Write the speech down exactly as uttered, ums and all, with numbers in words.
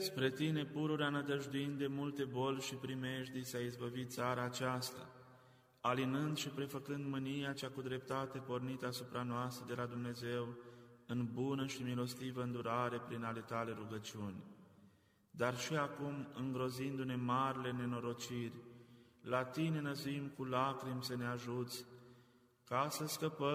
Spre Tine, pururea nădăjduind de multe boli și primejdii, s-a izbăvit țara aceasta, alinând și prefăcând mânia cea cu dreptate pornită asupra noastră de la Dumnezeu, în bună și milostivă îndurare prin ale Tale rugăciuni. Dar și acum, îngrozindu-ne marile nenorociri, la Tine năzuim cu lacrimi să ne ajuți, ca să scăpăm